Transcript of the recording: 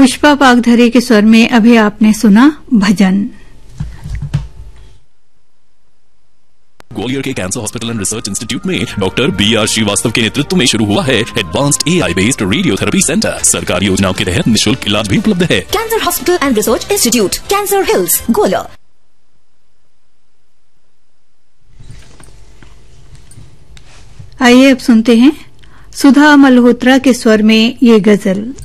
पुष्पा पागधरे के स्वर में अभी आपने सुना भजन। ग्वालियर के cancer hospital and research institute में डॉक्टर B.R. श्रीवास्तव के नेतृत्व में शुरू हुआ है advanced AI based radiotherapy centre. सरकारी योजनाओं के तहत निःशुल्क इलाज भी उपलब्ध है। Cancer hospital and research institute, cancer hills, Gwalior. आइए अब सुनते हैं सुधा मल्होत्रा के स्वर में ये गजल।